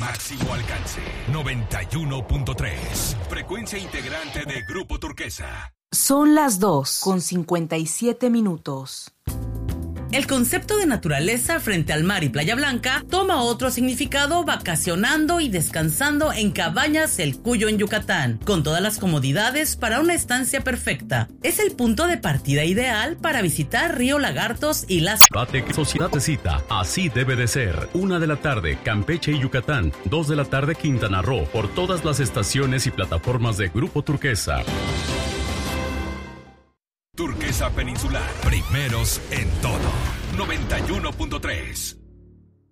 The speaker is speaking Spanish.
máximo alcance. 91.3. Frecuencia integrante de Grupo Turquesa. Son las 2:57. El concepto de naturaleza frente al mar y Playa Blanca toma otro significado vacacionando y descansando en Cabañas El Cuyo en Yucatán, con todas las comodidades para una estancia perfecta. Es el punto de partida ideal para visitar Río Lagartos y las... Sociedad de cita, así debe de ser. 1 de la tarde, Campeche y Yucatán. 2 de la tarde, Quintana Roo, por todas las estaciones y plataformas de Grupo Turquesa. Turquesa Peninsular, primeros en todo. 91.3.